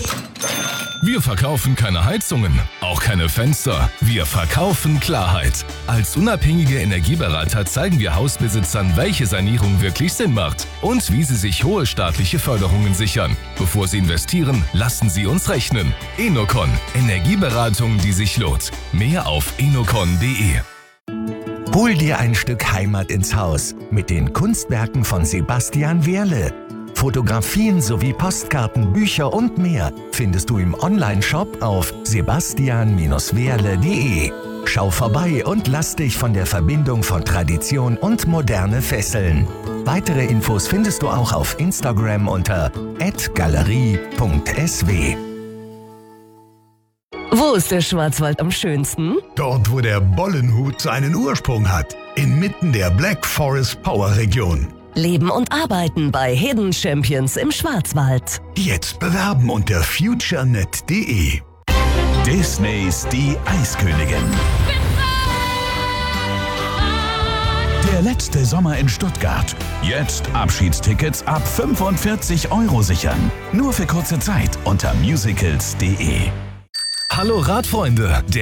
Wir verkaufen keine Heizungen, auch keine Fenster. Wir verkaufen Klarheit. Als unabhängige Energieberater zeigen wir Hausbesitzern, welche Sanierung wirklich Sinn macht und wie sie sich hohe staatliche Förderungen sichern. Bevor sie investieren, lassen sie uns rechnen. Enocon. Energieberatung, die sich lohnt. Mehr auf enocon.de. Hol dir ein Stück Heimat ins Haus mit den Kunstwerken von Sebastian Wehrle. Fotografien sowie Postkarten, Bücher und mehr findest du im Onlineshop auf sebastian-wehrle.de. Schau vorbei und lass dich von der Verbindung von Tradition und Moderne fesseln. Weitere Infos findest du auch auf Instagram unter @galerie.sw. Wo ist der Schwarzwald am schönsten? Dort, wo der Bollenhut seinen Ursprung hat. Inmitten der Black Forest Power Region. Leben und arbeiten bei Hidden Champions im Schwarzwald. Jetzt bewerben unter futurenet.de. Disneys Die Eiskönigin. Der letzte Sommer in Stuttgart. Jetzt Abschiedstickets ab 45 € sichern. Nur für kurze Zeit unter musicals.de. Hallo Radfreunde!